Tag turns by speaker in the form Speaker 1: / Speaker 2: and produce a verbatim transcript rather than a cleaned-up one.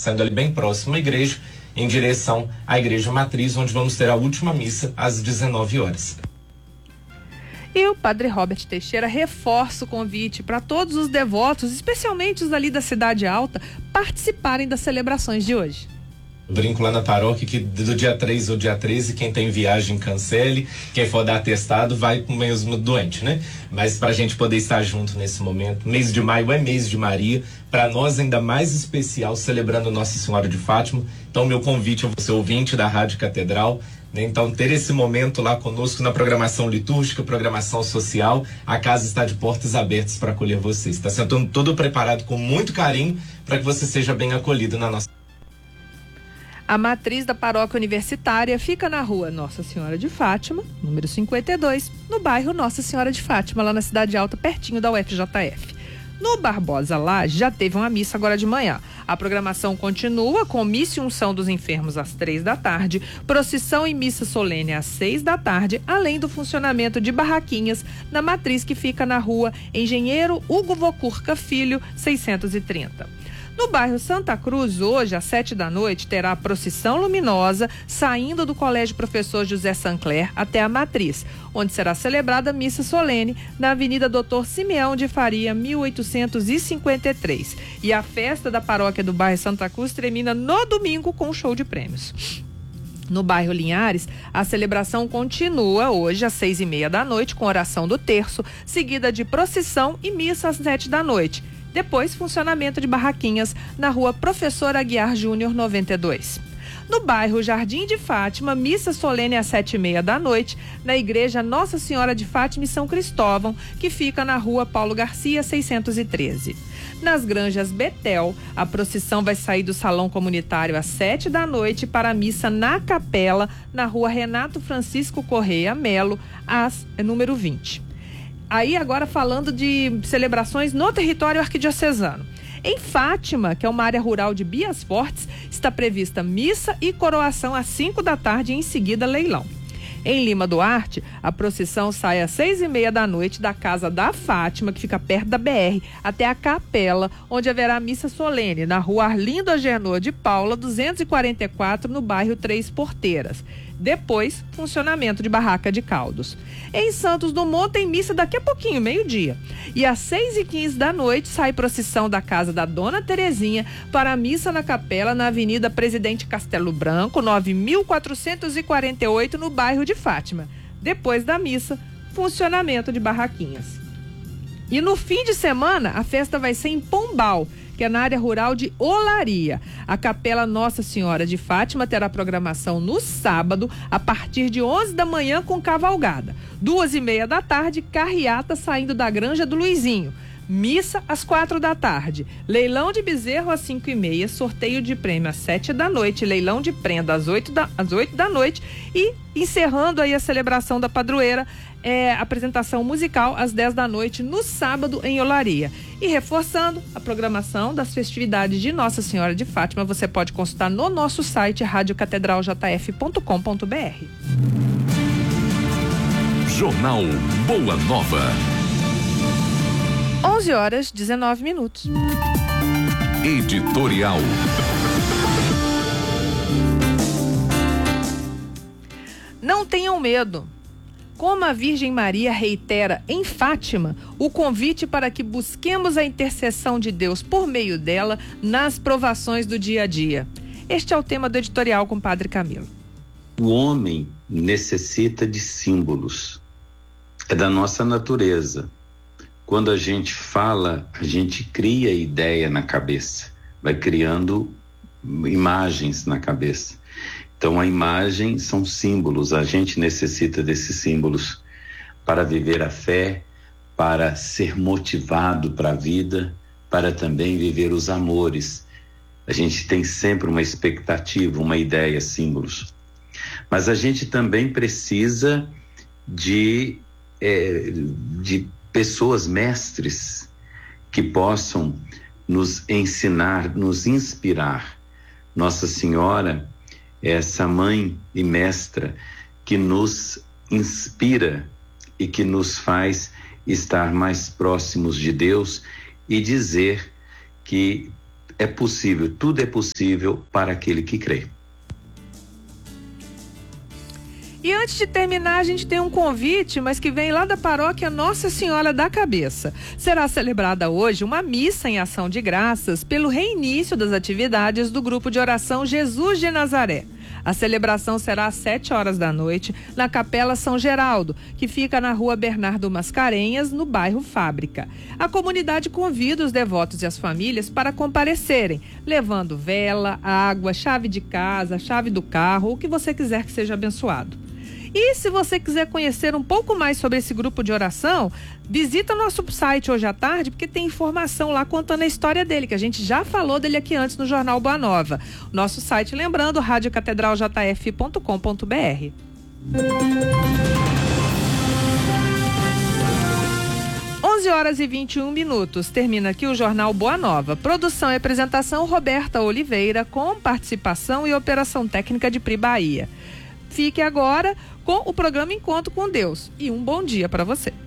Speaker 1: saindo ali bem próximo à igreja, em direção à Igreja Matriz, onde vamos ter a última missa às dezenove horas.
Speaker 2: E o padre Robert Teixeira reforça o convite para todos os devotos, especialmente os ali da Cidade Alta, participarem das celebrações de hoje.
Speaker 1: Eu brinco lá na paróquia que do dia três ao dia treze, quem tem viagem cancele, quem for dar atestado vai com o mesmo doente, né? Mas para a gente poder estar junto nesse momento, mês de maio é mês de Maria, para nós ainda mais especial, celebrando Nossa Senhora de Fátima. Então meu convite a você, ouvinte da Rádio Catedral, né? Então ter esse momento lá conosco na programação litúrgica, programação social, a casa está de portas abertas para acolher você. Está sendo todo preparado com muito carinho para que você seja bem acolhido na nossa.
Speaker 2: A matriz da paróquia universitária fica na rua Nossa Senhora de Fátima, número cinquenta e dois, no bairro Nossa Senhora de Fátima, lá na Cidade Alta, pertinho da U F J F. No Barbosa Lage já teve uma missa agora de manhã. A programação continua com missa e unção dos enfermos às três da tarde, procissão e missa solene às seis da tarde, além do funcionamento de barraquinhas na matriz que fica na rua Engenheiro Hugo Vocurca Filho, seiscentos e trinta. No bairro Santa Cruz, hoje, às sete da noite, terá a procissão luminosa saindo do Colégio Professor José Sancler até a Matriz, onde será celebrada a missa solene na Avenida Doutor Simeão de Faria, mil oitocentos e cinquenta e três. E a festa da paróquia do bairro Santa Cruz termina no domingo com um show de prêmios. No bairro Linhares, a celebração continua hoje às seis e meia da noite com oração do terço, seguida de procissão e missa às sete da noite. Depois, funcionamento de barraquinhas na rua Professor Aguiar Júnior, noventa e dois. No bairro Jardim de Fátima, missa solene às sete e meia da noite, na igreja Nossa Senhora de Fátima e São Cristóvão, que fica na rua Paulo Garcia, seiscentos e treze. Nas Granjas Betel, a procissão vai sair do salão comunitário às sete da noite para a missa na capela, na rua Renato Francisco Correia Melo, às número vinte. Aí agora falando de celebrações no território arquidiocesano. Em Fátima, que é uma área rural de Bias Fortes, está prevista missa e coroação às cinco da tarde e em seguida leilão. Em Lima Duarte, a procissão sai às seis e meia da noite da casa da Fátima, que fica perto da B R, até a capela, onde haverá missa solene, na rua Arlindo Agenor de Paula, duzentos e quarenta e quatro, no bairro Três Porteiras. Depois, funcionamento de barraca de caldos. Em Santos Dumont tem missa daqui a pouquinho, meio-dia. E às seis e quinze da noite sai procissão da casa da Dona Terezinha para a missa na capela na Avenida Presidente Castelo Branco, nove mil quatrocentos e quarenta e oito, no bairro de Fátima. Depois da missa, funcionamento de barraquinhas. E no fim de semana, a festa vai ser em Pombal, que é na área rural de Olaria. A Capela Nossa Senhora de Fátima terá programação no sábado, a partir de onze da manhã com cavalgada. Duas e meia da tarde, carreata saindo da Granja do Luizinho. Missa às quatro da tarde. Leilão de bezerro às cinco e meia, sorteio de prêmio às sete da noite, leilão de prenda às oito da, às oito da noite e encerrando aí a celebração da padroeira, é, apresentação musical às dez da noite no sábado em Olaria. E reforçando a programação das festividades de Nossa Senhora de Fátima, você pode consultar no nosso site rádio catedral j f ponto com ponto b r.
Speaker 3: Jornal Boa Nova.
Speaker 2: onze horas e dezenove minutos.
Speaker 3: Editorial.
Speaker 2: Não tenham medo. Como a Virgem Maria reitera em Fátima o convite para que busquemos a intercessão de Deus por meio dela nas provações do dia a dia. Este é o tema do editorial com o Padre Camilo.
Speaker 4: O homem necessita de símbolos. É da nossa natureza. Quando a gente fala, a gente cria ideia na cabeça, vai criando imagens na cabeça. Então a imagem são símbolos, a gente necessita desses símbolos para viver a fé, para ser motivado para a vida, para também viver os amores. A gente tem sempre uma expectativa, uma ideia, símbolos. Mas a gente também precisa de, é, de pessoas mestres que possam nos ensinar, nos inspirar. Nossa Senhora é essa mãe e mestra que nos inspira e que nos faz estar mais próximos de Deus e dizer que é possível, tudo é possível para aquele que crê.
Speaker 2: E antes de terminar, a gente tem um convite, mas que vem lá da paróquia Nossa Senhora da Cabeça. Será celebrada hoje uma missa em ação de graças pelo reinício das atividades do grupo de oração Jesus de Nazaré. A celebração será às sete horas da noite na Capela São Geraldo, que fica na rua Bernardo Mascarenhas, no bairro Fábrica. A comunidade convida os devotos e as famílias para comparecerem, levando vela, água, chave de casa, chave do carro, o que você quiser que seja abençoado. E se você quiser conhecer um pouco mais sobre esse grupo de oração, visita nosso site hoje à tarde, porque tem informação lá contando a história dele, que a gente já falou dele aqui antes no Jornal Boa Nova. Nosso site, lembrando, rádio catedral j f ponto com ponto b r. onze horas e vinte e um minutos. Termina aqui o Jornal Boa Nova. Produção e apresentação Roberta Oliveira, com participação e operação técnica de Pri Bahia. Fique agora com o programa Encontro com Deus e um bom dia para você.